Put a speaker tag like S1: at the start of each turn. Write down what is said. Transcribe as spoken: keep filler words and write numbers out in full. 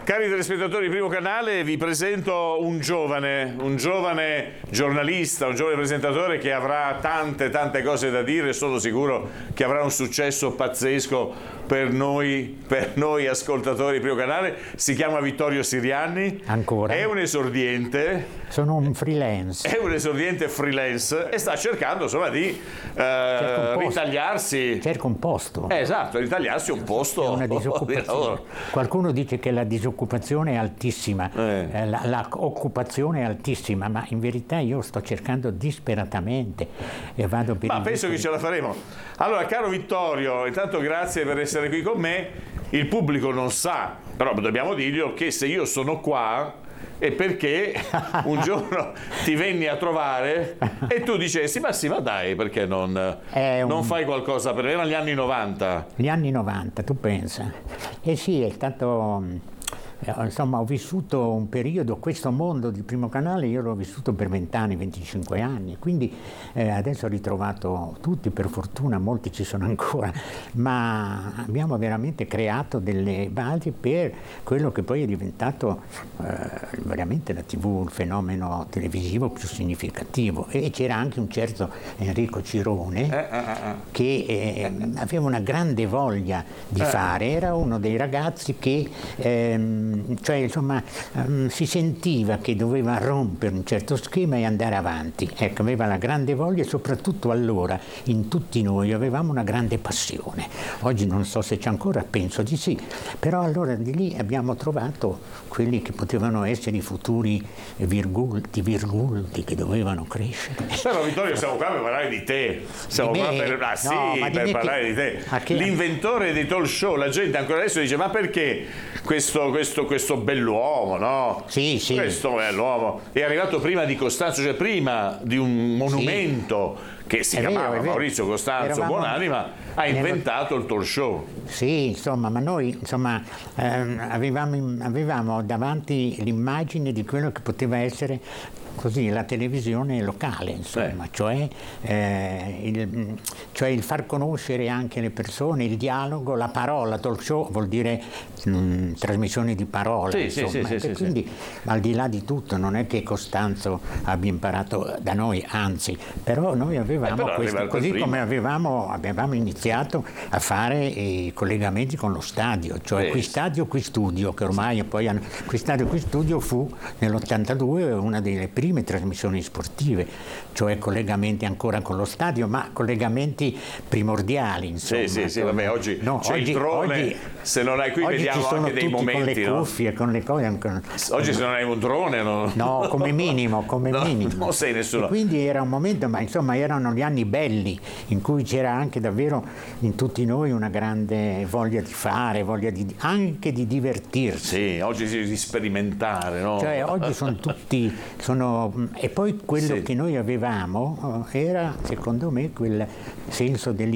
S1: Cari telespettatori di Primo Canale, vi presento un giovane, un giovane giornalista, un giovane presentatore che avrà tante tante cose da dire. Sono sicuro che avrà un successo pazzesco per noi, per noi ascoltatori di Primo Canale. Si chiama Vittorio Sirianni.
S2: Ancora?
S1: È un esordiente.
S2: Sono un freelance.
S1: È un esordiente freelance e sta cercando insomma di eh, ritagliarsi.
S2: Cerca un posto.
S1: Eh, esatto, ritagliarsi un posto.
S2: È una disoccupazione. Qualcuno dice che la disoccupazione è altissima,
S1: eh.
S2: eh, la, la occupazione è altissima, ma in verità io sto cercando disperatamente e vado per.
S1: Ma penso che ce la faremo. Allora, caro Vittorio, intanto grazie per essere qui con me. Il pubblico non sa, però dobbiamo dirglielo, che se io sono qua è perché un giorno ti venni a trovare e tu dicessi ma sì, ma dai, perché non, un... non fai qualcosa per me? Erano gli anni novanta.
S2: Gli anni novanta, tu pensa. Eh sì, è stato... Insomma, ho vissuto un periodo, questo mondo di Primo Canale io l'ho vissuto per vent'anni, venticinque anni, quindi eh, adesso ho ritrovato tutti, per fortuna molti ci sono ancora, ma abbiamo veramente creato delle basi per quello che poi è diventato eh, veramente la tivù, il fenomeno televisivo più significativo. E c'era anche un certo Enrico Cirone
S1: eh, eh, eh.
S2: che eh, aveva una grande voglia di eh. fare, era uno dei ragazzi che ehm, cioè insomma um, si sentiva che doveva rompere un certo schema e andare avanti. Ecco, aveva la grande voglia e soprattutto allora in tutti noi avevamo una grande passione. Oggi non so se c'è ancora, penso di sì, però allora di lì abbiamo trovato quelli che potevano essere i futuri virgulti, virgulti che dovevano crescere.
S1: Però Vittorio, siamo qua per parlare di te, siamo
S2: di
S1: qua
S2: me?
S1: per, ah, sì,
S2: no,
S1: per
S2: di
S1: parlare
S2: che...
S1: di te.
S2: Che...
S1: L'inventore dei talk show, la gente ancora adesso dice ma perché questo, questo, questo bell'uomo, no?
S2: Sì, sì.
S1: Questo bell'uomo è arrivato prima di Costanzo, cioè prima di un monumento sì. che si è chiamava vero, Maurizio Costanzo Eravamo... Buonanima, ha inventato il talk show.
S2: Sì, insomma, ma noi insomma, ehm, avevamo, avevamo davanti l'immagine di quello che poteva essere così la televisione locale, insomma, eh. cioè, eh, il, cioè il far conoscere anche le persone, il dialogo, la parola. Talk show vuol dire mh, trasmissione di parola,
S1: sì,
S2: insomma,
S1: sì, sì, sì,
S2: quindi
S1: sì.
S2: al di là di tutto non è che Costanzo abbia imparato da noi, anzi, però noi avevamo
S1: eh,
S2: questo, così prima. come avevamo, avevamo iniziato a fare i collegamenti con lo stadio, cioè eh. qui stadio, qui studio, che ormai poi hanno, qui stadio, qui studio fu nell'ottantadue una delle prime prime trasmissioni sportive, cioè collegamenti ancora con lo stadio, ma collegamenti primordiali, insomma.
S1: Sì, sì, sì, vabbè, oggi
S2: no,
S1: c'è
S2: oggi,
S1: il drone,
S2: oggi,
S1: se non hai qui vediamo anche dei momenti,
S2: con le cuffie,
S1: no?
S2: con le cose. Con...
S1: Oggi se non hai un drone no?
S2: No, come minimo, come
S1: no,
S2: minimo.
S1: Non sei nessuno.
S2: E quindi era un momento, ma insomma erano gli anni belli, in cui c'era anche davvero in tutti noi una grande voglia di fare, voglia di, anche di divertirsi.
S1: Sì, oggi si di sperimentare, no?
S2: Cioè oggi sono tutti, sono... e poi quello sì. che noi avevamo era, secondo me, quel senso dell'interesse